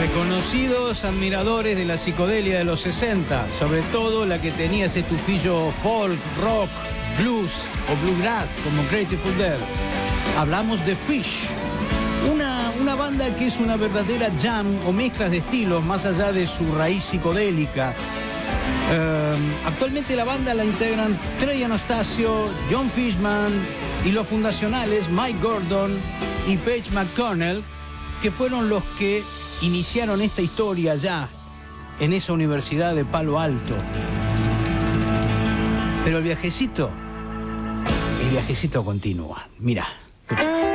Reconocidos admiradores de la psicodelia de los 60, sobre todo la que tenía ese tufillo folk, rock, blues o bluegrass como Grateful Dead. Hablamos de Phish, una banda que es una verdadera jam o mezclas de estilos más allá de su raíz psicodélica. Actualmente la banda la integran Trey Anastasio, John Fishman y los fundacionales Mike Gordon y Paige McConnell, que fueron los que iniciaron esta historia ya en esa universidad de Palo Alto. Pero el viajecito continúa. Mira, escucha.